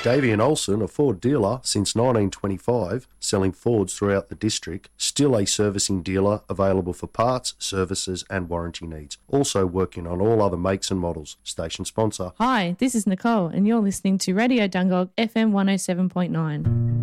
Davey and Olsen, a Ford dealer since 1925, selling Fords throughout the district, still a servicing dealer available for parts, services and warranty needs. Also working on all other makes and models. Station sponsor. Hi, this is Nicole and you're listening to Radio Dungog FM 107.9.